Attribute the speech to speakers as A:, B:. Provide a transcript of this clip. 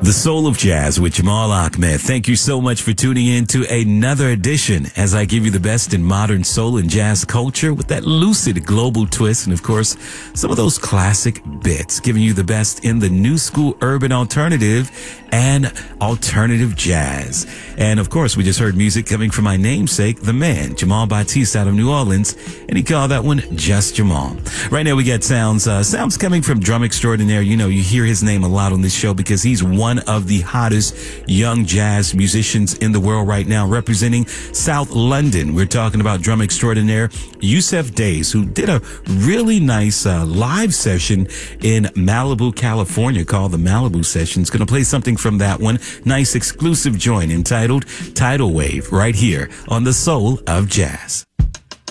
A: The Soul of Jazz with Jamal Ahmed. Thank you so much for tuning in to another edition as I give you the best in modern soul and jazz culture with that lucid global twist and, of course, some of those classic bits, giving you the best in the new school urban alternative and alternative jazz. And, of course, we just heard music coming from my namesake, the man, Jamal Batiste out of New Orleans, and he called that one Just Jamal. Right now we got sounds coming from drum extraordinaire. You know, you hear his name a lot on this show because he's one of the hottest young jazz musicians in the world right now, representing South London. We're talking about drum extraordinaire Yussef Dayes, who did a really nice live session in Malibu, California, called the Malibu Sessions. Going to play something from that one. Nice exclusive joint entitled Tidal Wave right here on The Soul of Jazz.